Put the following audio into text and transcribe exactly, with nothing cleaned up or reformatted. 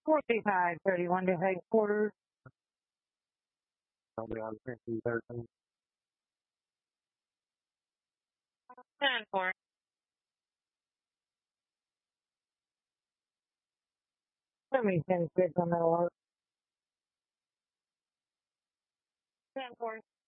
forty-five thirty-one to headquarters. I'll be on fifteen thirteen. ten four. Let me ten six on that alert. ten four.